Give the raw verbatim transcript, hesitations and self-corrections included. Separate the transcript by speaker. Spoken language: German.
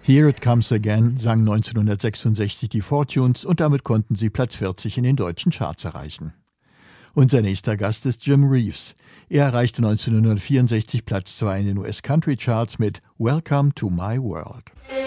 Speaker 1: Here It Comes Again sang neunzehnhundertsechsundsechzig die Fortunes und damit konnten sie Platz vierzig in den deutschen Charts erreichen. Unser nächster Gast ist Jim Reeves. Er erreichte neunzehnhundertvierundsechzig Platz zwei in den U S Country Charts mit Welcome to My World.